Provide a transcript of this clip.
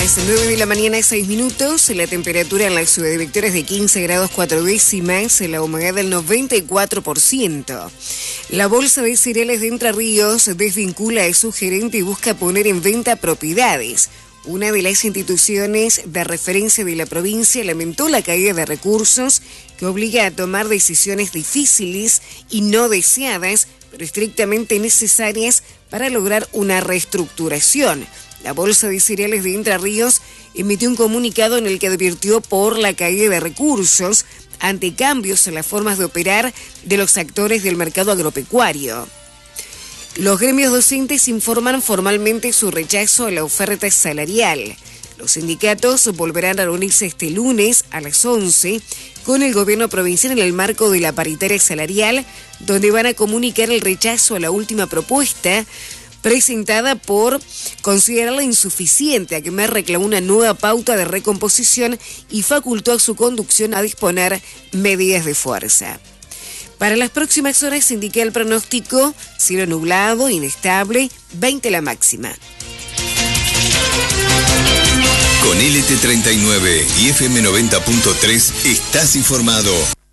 Las 9 de la mañana, 6 minutos, la temperatura en la ciudad de Victoria es de 15 grados 4 décimas, la humedad del 94%. La Bolsa de Cereales de Entre Ríos desvincula a su gerente y busca poner en venta propiedades. Una de las instituciones de referencia de la provincia lamentó la caída de recursos que obliga a tomar decisiones difíciles y no deseadas, pero estrictamente necesarias para lograr una reestructuración. La Bolsa de Cereales de Entre Ríos emitió un comunicado en el que advirtió por la caída de recursos ante cambios en las formas de operar de los actores del mercado agropecuario. Los gremios docentes informan formalmente su rechazo a la oferta salarial. Los sindicatos volverán a reunirse este lunes a las 11 con el gobierno provincial en el marco de la paritaria salarial, donde van a comunicar el rechazo a la última propuesta presentada por considerarla insuficiente. ACMER reclamó una nueva pauta de recomposición y facultó a su conducción a disponer medidas de fuerza. Para las próximas horas se indica el pronóstico: cielo nublado, inestable, 20 la máxima. Con LT39 y FM 90.3 estás informado.